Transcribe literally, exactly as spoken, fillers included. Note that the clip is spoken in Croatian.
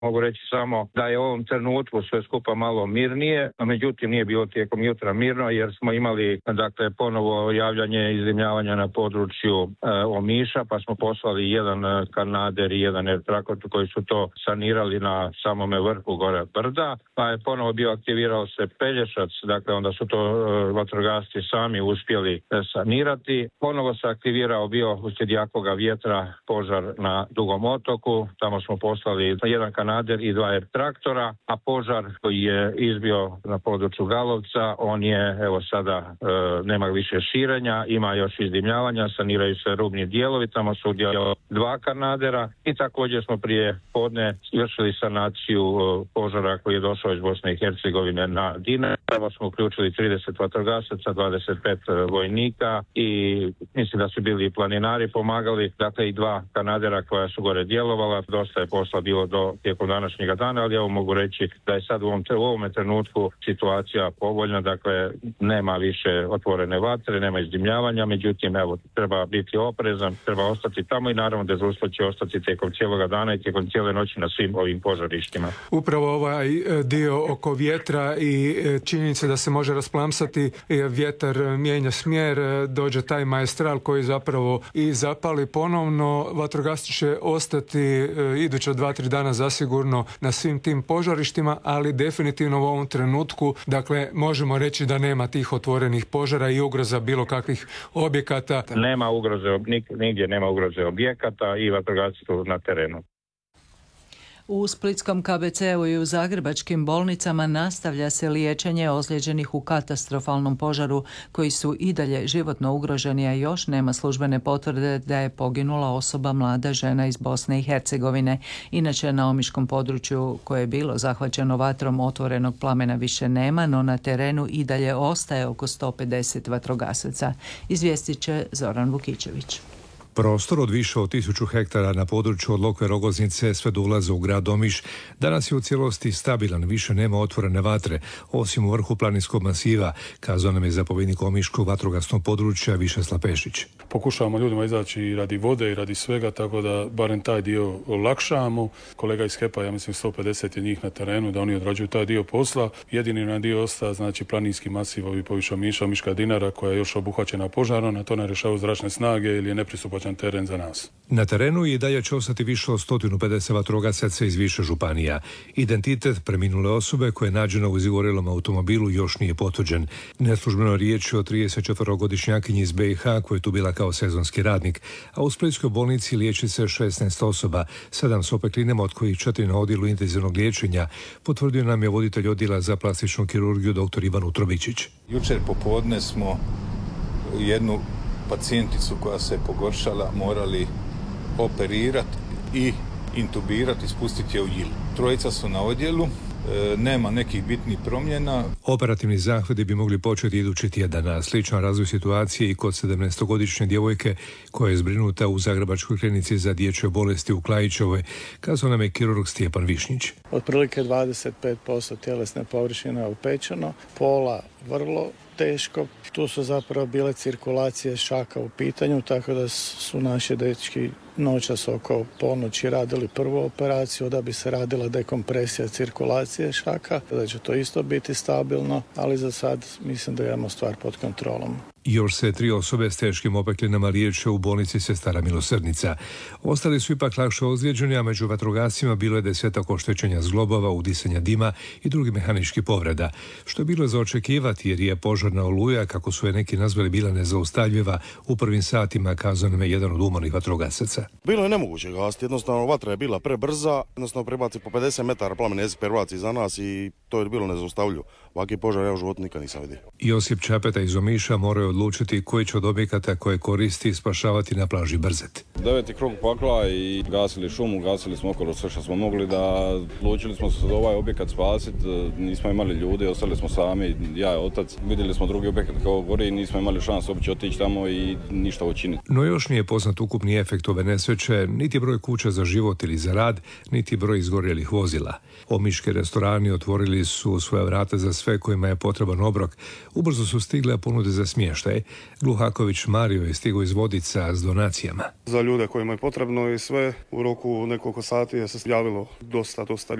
Mogu reći samo da je u ovom trenutku sve skupa malo mirnije, a međutim nije bilo tijekom jutra mirno jer smo imali dakle ponovo javljanje izdimljavanja na području e, Omiša, pa smo poslali jedan e, Kanader i jedan Air Traktor koji su to sanirali na samome vrhu gore brda, pa je ponovo bio aktivirao se Pelješac, dakle onda su to e, vatrogasci sami uspjeli e, sanirati. Ponovo se aktivirao bio uslijed jakoga vjetra požar na Dugom otoku, tamo smo poslali jedan Kanader i dva Air Traktora, a požar koji je izbio na području Galovca, on je evo sada e, nema više širenja, ima još izdimljavanja, saniraju se rubni dijelovi, tamo su udjelo dva Kanadera i također smo prije podne vršili sanaciju e, požara koji je došao iz Bosne i Hercegovine na Dinare. Evo smo uključili trideset vatrogasaca, dvadeset pet vojnika i mislim da su bili i planinari pomagali, dakle i dva Kanadera koja su gore djelovala. Dosta je posla bilo do tijekom današnjega dana, ali evo mogu reći da je sad u ovom, u ovom trenutku situacija povoljna, dakle nema više otvorene vatre, nema izdimljavanja, međutim evo treba biti oprezan, treba ostati tamo i naravno dežurstvo će ostati tijekom cijeloga dana i tijekom cijele noći na svim ovim požarištima. Upravo ovaj dio oko vjetra i činjenica da se može rasplamsati, vjetar mijenja smjer, dođe taj maestral koji zapravo i zapali ponovno. Vatrogasci će ostati iduća dva, tri dana zasigurno na svim tim požarištima, ali definitivno u ovom trenutku, dakle, možemo reći da nema tih otvorenih požara i ugroza bilo kakvih objekata. Nema ugroze, nigdje nema ugroze objekata i vatrogasci su na terenu. U splitskom K B C-u i u zagrebačkim bolnicama nastavlja se liječenje ozlijeđenih u katastrofalnom požaru koji su i dalje životno ugroženi, a još nema službene potvrde da je poginula osoba, mlada žena iz Bosne i Hercegovine. Inače, na omiškom području koje je bilo zahvaćeno vatrom otvorenog plamena više nema, no na terenu i dalje ostaje oko sto pedeset vatrogasaca. Izvijestit će Zoran Vukičević. Prostor od više od tisuću hektara na području od Lokve Rogoznice sve do ulaza u grad Omiš danas je u cijelosti stabilan, više nema otvorene vatre, osim u vrhu planinskog masiva, kazao nam je zapovjednik Omiškog vatrogasnog područja Višeslav Pešić. Pokušavamo ljudima izaći i radi vode i radi svega, tako da barem taj dio olakšamo. Kolega iz H E P-a, ja mislim sto pedeset je njih na terenu, da oni odrađuju taj dio posla. Jedini na dio osta, znači planinski masiv, ovi poviše Omiša, Omiška Dinara, koja je još obuhvaćena požarom, na to ne rješavaju zračne snage ili je nepristupačan teren za nas. Na terenu i dalje će ostati više od sto pedeset vatrogasaca iz više županija. Identitet preminule osobe koja je nađena u izgorjelom automobilu još nije potvrđen. Neslužbeno riječ je o tridesetčetverogodišnjakinji iz B i H koja je tu bila kao sezonski radnik, a u splitskoj bolnici liječi se šesnaest osoba, sedam s opeklinama, od kojih četiri na odjelu intenzivnog liječenja, potvrdio nam je voditelj odjela za plastičnu kirurgiju dr. Ivan Utrobičić. Jučer popodne smo jednu pacijenticu koja se pogoršala morali operirati i intubirati, spustiti je u Jil. Trojica su na odjelu, e, nema nekih bitnih promjena. Operativni zahvati bi mogli početi idući tjedan, a sličan razvoj situacije i kod sedamnaestogodišnje djevojke koja je zbrinuta u Zagrebačkoj klinici za dječje bolesti u Klajićevoj, kazao nam je kirurg Stjepan Višnjić. Otprilike dvadeset pet posto tjelesne površine je upečeno, pola vrlo teško. Tu su zapravo bile cirkulacije šaka u pitanju, tako da su naši dečki noćas oko ponoći radili prvu operaciju da bi se radila dekompresija cirkulacije šaka, da će to isto biti stabilno, ali za sad mislim da imamo stvar pod kontrolom. Još se tri osobe s teškim opeklinama liječe u bolnici Sestara Milosrdnica. Ostali su ipak lakše ozlijeđeni, a među vatrogascima bilo je desetak oštećenja zglobova, udisanja dima i drugih mehaničkih povreda, što je bilo za očekivati jer je požarna oluja, kako su je neki nazvali, bila nezaustavljiva u prvim satima, kazao nam je jedan od umornih vatrogasaca. Bilo je nemoguće gasiti, jednostavno vatra je bila prebrza, jednostavno prebaci po pedeset metara plamene jezik pervaci za nas i to je bilo nezaustavljivo. Ovakvi požar ja u životu nikad nisam vidio. Josip Čapeta iz Omiša morao odlučiti koji će od objekata koje koristi spašavati na plaži Brzet. Deveti krug pakla i gasili šumu, gasili smo okolo sve što smo mogli, da odlučili smo se da ovaj objekat spasiti, nismo imali ljudi, ostali smo sami, ja i otac, vidjeli smo drugi objekat kao gori i nismo imali šans uopće otići tamo i ništa učiniti. No još nije poznat ukupni efekt ove nesreće, niti broj kuća za život ili za rad, niti broj izgorjelih vozila. Omiški restorani otvorili su svoja vrata za sve kojima je potreban obrok. Ubrzo su stigle ponude za smještaj. smještaj. Gluhaković Mario je stigao iz Vodica s donacijama. Za ljude kojima je potrebno i sve u roku nekoliko sati je se javilo dosta, dosta